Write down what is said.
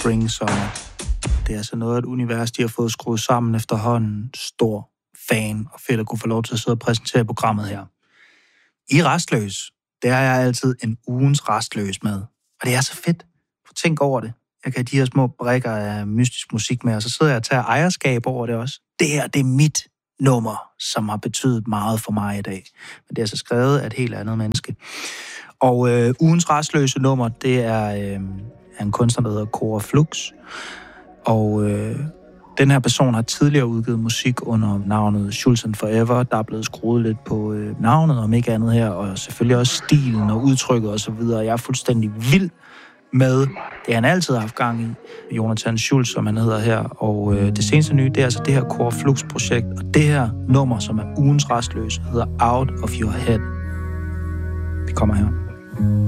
Spring Summer. Det er altså noget af et univers, de har fået skruet sammen efterhånden. Stor fan, og fedt at kunne få lov til at sidde og præsentere programmet her. I Rastløs, der er jeg altid en ugens Rastløs med. Og det er så fedt. Tænk over det. Jeg kan have de her små brikker af mystisk musik med, og så sidder jeg og tager ejerskab over det også. Det her, det er mit nummer, som har betydet meget for mig i dag. Men det er altså skrevet af et helt andet menneske. Og ugens rastløse nummer, det er en kunstner, der hedder Cora Flux. Og den her person har tidligere udgivet musik under navnet Schulz & Forever. Der er blevet skruet lidt på navnet, om ikke andet her, og selvfølgelig også stilen og udtrykket osv. Jeg er fuldstændig vild med det, han altid har haft gang i. Jonathan Schulz, som han hedder her. Og det seneste nye, det er altså det her Cora Flux-projekt. Og det her nummer, som er ugens rastløse, hedder Out of Your Head. Det kommer her.